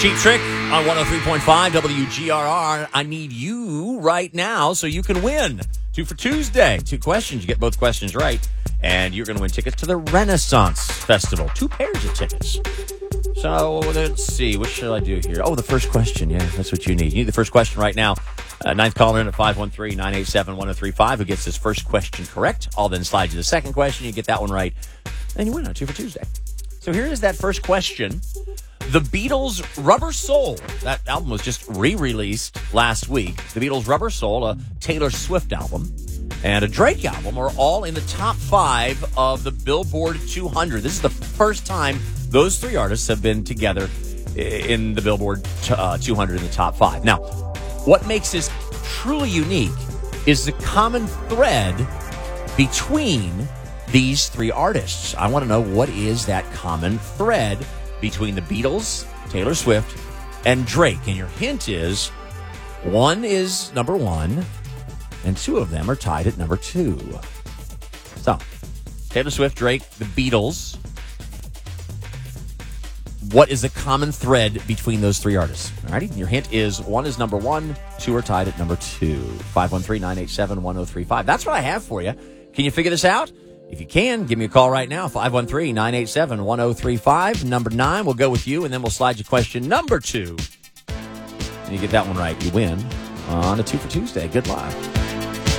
Cheap Trick on 103.5 WGRR. I need you right now so you can win. 2 for Tuesday. 2 questions. You get both questions right, and you're going to win tickets to the Renaissance Festival. 2 pairs of tickets. So let's see. What should I do here? Oh, the first question. Yeah, that's what you need. You need the first question right now. Ninth caller in at 513-987-1035 who gets this first question correct. I'll then slide you the second question. You get that one right, and you win on 2 for Tuesday. So here is that first question. The Beatles' Rubber Soul, that album was just re-released last week. The Beatles' Rubber Soul, a Taylor Swift album, and a Drake album are all in the top 5 of the Billboard 200. This is the first time those 3 artists have been together in the Billboard 200 in the top 5. Now, what makes this truly unique is the common thread between these 3 artists. I want to know, what is that common thread between the Beatles, Taylor Swift, and Drake? And your hint is, one is number 1, and 2 of them are tied at number 2. So, Taylor Swift, Drake, the Beatles. What is the common thread between those 3 artists? Alrighty, your hint is, 1 is number 1, 2 are tied at number 2. 513-987-1035. That's what I have for you. Can you figure this out? If you can, give me a call right now, 513-987-1035. Number 9, we'll go with you, and then we'll slide you question number 2. And you get that one right, you win on a 2 for Tuesday. Good luck.